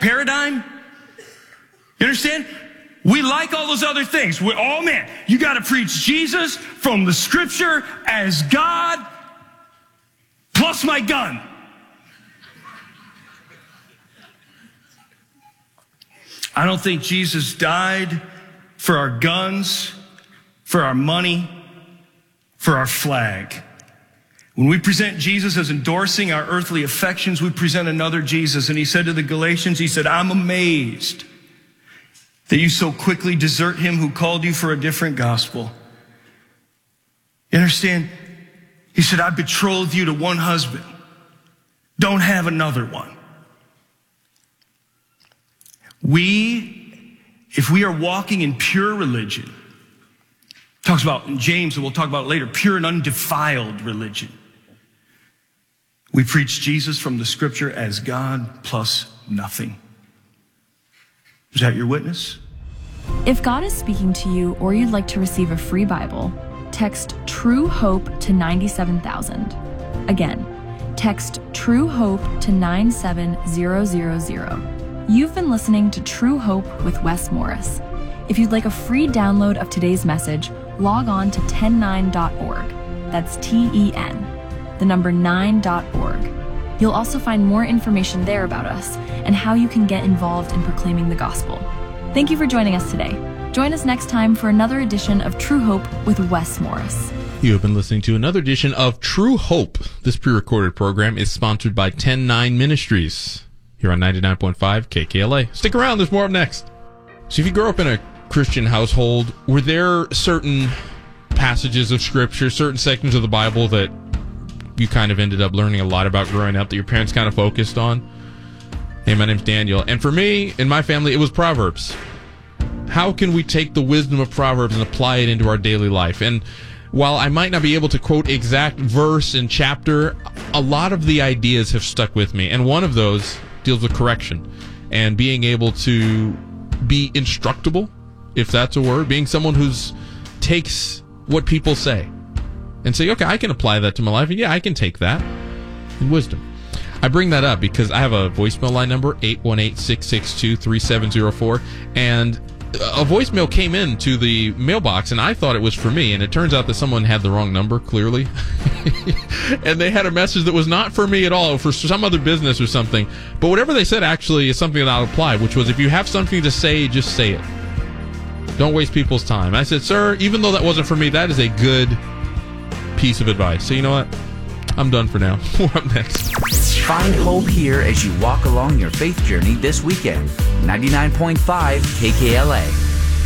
paradigm? You understand? We like all those other things. Man, you got to preach Jesus from the scripture as God plus my gun. I don't think Jesus died for our guns, for our money, for our flag. When we present Jesus as endorsing our earthly affections, we present another Jesus. And he said to the Galatians, he said, I'm amazed that you so quickly desert him who called you for a different gospel. You understand? He said, I betrothed you to one husband. Don't have another one. If we are walking in pure religion, talks about in James, and we'll talk about it later, pure and undefiled religion. We preach Jesus from the scripture as God plus nothing. Is that your witness? If God is speaking to you or you'd like to receive a free Bible, text True Hope to 97,000. Again, text True Hope to 97000. You've been listening to True Hope with Wes Morris. If you'd like a free download of today's message, log on to 109.org. That's TEN, the number 9.org. You'll also find more information there about us and how you can get involved in proclaiming the gospel. Thank you for joining us today. Join us next time for another edition of True Hope with Wes Morris. You have been listening to another edition of True Hope. This pre-recorded program is sponsored by 10-9 Ministries here on 99.5 KKLA. Stick around, there's more up next. So if you grew up in a Christian household, were there certain passages of Scripture, certain sections of the Bible that you kind of ended up learning a lot about growing up that your parents kind of focused on? Hey, my name's Daniel, and for me, in my family, it was Proverbs. How can we take the wisdom of Proverbs and apply it into our daily life? And while I might not be able to quote exact verse and chapter, a lot of the ideas have stuck with me, and one of those deals with correction and being able to be instructable, if that's a word, being someone who's takes what people say and say, okay, I can apply that to my life, and yeah, I can take that in wisdom. I bring that up because I have a voicemail line number, 818-662-3704, and a voicemail came in to the mailbox, and I thought it was for me, and it turns out that someone had the wrong number, clearly. And they had a message that was not for me at all, for some other business or something. But whatever they said actually is something that I'll apply, which was, if you have something to say, just say it. Don't waste people's time. I said, sir, even though that wasn't for me, that is a good piece of advice. So you know what? I'm done for now. More up next. Find hope here as you walk along your faith journey this weekend. 99.5 KKLA.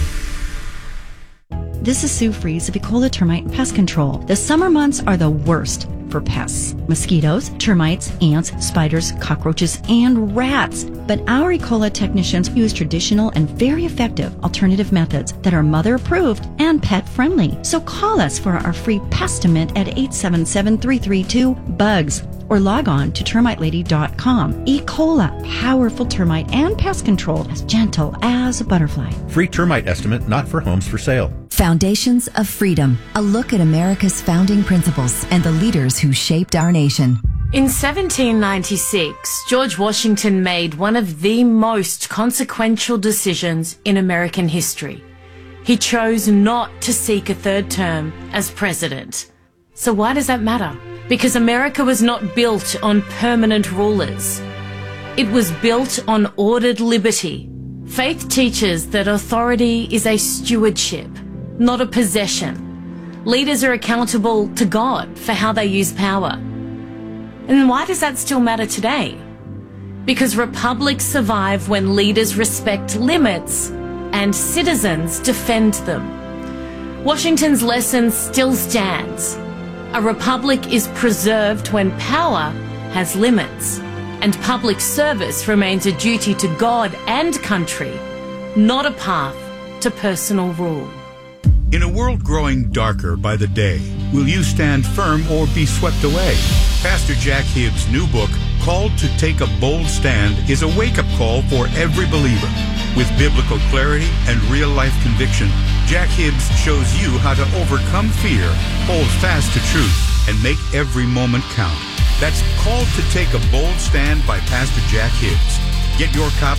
This is Sue Fries of Ecola Termite and Pest Control. The summer months are the worst for pests. Mosquitoes, termites, ants, spiders, cockroaches, and rats. But our Ecola technicians use traditional and very effective alternative methods that are mother-approved and pet-friendly. So call us for our free Pestimint at 877-332-BUGS or log on to termitelady.com. Ecola, powerful termite and pest control, as gentle as a butterfly. Free termite estimate not for homes for sale. Foundations of Freedom, a look at America's founding principles and the leaders who shaped our nation. In 1796, George Washington made one of the most consequential decisions in American history. He chose not to seek a third term as president. So why does that matter? Because America was not built on permanent rulers. It was built on ordered liberty. Faith teaches that authority is a stewardship, not a possession. Leaders are accountable to God for how they use power. And why does that still matter today? Because republics survive when leaders respect limits and citizens defend them. Washington's lesson still stands. A republic is preserved when power has limits, and public service remains a duty to God and country, not a path to personal rule. In a world growing darker by the day, will you stand firm or be swept away? Pastor Jack Hibbs' new book, Called to Take a Bold Stand, is a wake-up call for every believer. With biblical clarity and real-life conviction, Jack Hibbs shows you how to overcome fear, hold fast to truth, and make every moment count. That's Called to Take a Bold Stand by Pastor Jack Hibbs. Get your copy